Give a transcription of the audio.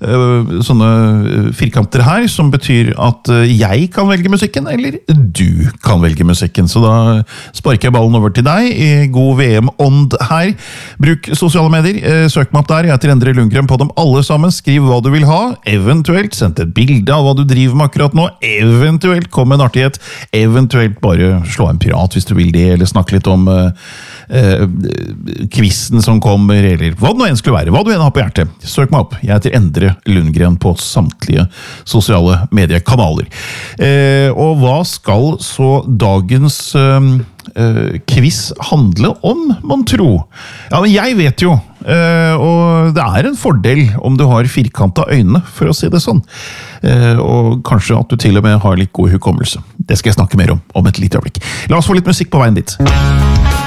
sånne firkanter her, som betyr at jeg kan velge musikken, eller du kan velge musikken. Så da sparker jeg ballen over til deg i god VM-ånd her. Bruk sosiale medier, søk meg opp der, jeg heter Endre Lundgren på dem alle sammen. Skriv hva du vil ha, eventuelt send et bilde av hva du driver med akkurat nå, eventuelt kom med en artighet, eventuelt bare slå en pirat hvis du vil det, eller snakke litt om quizen som kommer, eller hva det nå enn skulle være, hva du enn har på hjertet. Søk meg opp. Jeg heter Endre Lundgren på samtlige sosiale mediekanaler. Og hva skal så dagens quiz handle om, mon tro? Ja, men jeg vet jo, og det er en fordel om du har firkanta øyne, for å si det sånn. Og kanskje at du til og med har litt god hukommelse. Det skal jeg snakke mer om et lite øyeblikk. La oss få litt musikk på veien dit.